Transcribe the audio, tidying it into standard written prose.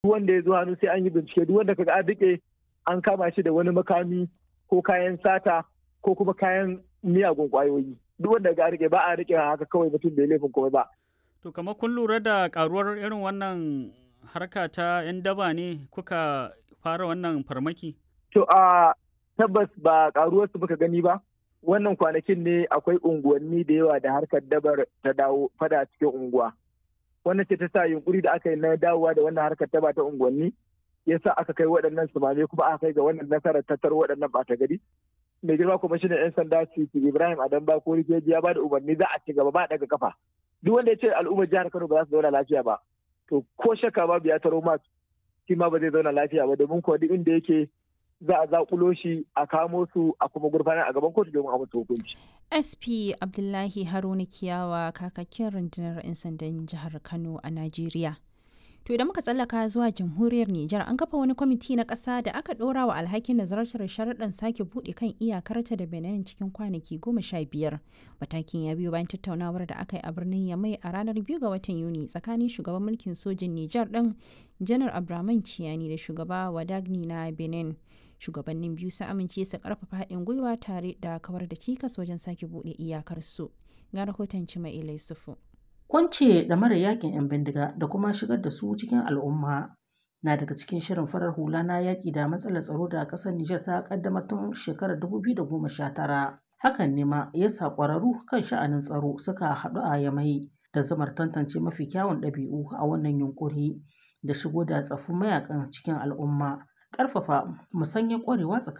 Duk wanda ya zo hannu sai an yi bincike, duk wanda kaga an riƙe an kama shi da wani makami ko kayan sata ko kuma kayan miyagun ƙwayoyi. Duk wanda ga riƙe ba a riƙe haka kawai mutum bai laifin komai ba. To kamar kun lura da ƙaruwar irin wannan harka ta 'yan daba ne kuka fara wannan farmaki? To a tabbas ba ƙaruwarsu muka gani ba. Wannan kwanakin ne akwai unguwanni da yawa da harkar dabar ta dawo fada cikin unguwa. Wannan ce ta sa yunkuri da aka yi na dawowa da wannan harkar daba ta unguwanni yasa aka kai waɗannan sumame kuma aka kai ga wannan nasarar tattar waɗannan ɓata gari. Mai girma kwamishinan 'yan sanda Ciki Ibrahim Adamba ko Rikeji ya ba da umarni za a ci gaba ba daga kafa. Duk wanda ya ce al'ummar jihar Kano ba za su zauna lafiya ba, to ko shakka babu ya taro ma shi ma ba zai zauna lafiya ba, domin kuwa duk inda yake za a zaƙulo shi a kamo su a kuma gurfanar a gaban kotu domin a musu hukunci. SP Abdullahi Haruna Kiyawa kakakin rundunar 'yan sandan jihar Kano a Najeriya. To idan muka tsallaka zuwa jamhuriyar Nijar an kafa wani kwamiti na ƙasa da aka ɗora wa alhakin nazartar sharaɗin sake buɗe kan iyakarta da Benin cikin kwanaki 15. Matakin ya biyo bayan tattaunawar da aka yi a birnin Yamai a ranar 2 ga watan Yuni tsakanin shugaban mulkin sojin Nijar ɗin Janar Abdurrahman Ciyani da shugaba Wadagni na Benin. Shugabannin biyu sun amince su ƙarfafa haɗin gwiwa tare da kawar da cikas wajen sake buɗe iyakarsu. Ga rahoton Cima'ila Yusufu. Kwance da mara yakin 'yan bindiga da kuma shigar da su cikin al'umma na daga cikin shirin farar hula na yaƙi da matsalar tsaro da ƙasar Nijar ta ƙaddamar tun shekarar 2019. Hakan ne ma ya sa ƙwararru kan sha'anin tsaro suka haɗu a Yamai da zamar tantance mafi kyawun ɗabi'u a wannan yunƙuri da shigo da tsaffin mayakan cikin al'umma, ƙarfafa musanyar ƙwarewa tsakanin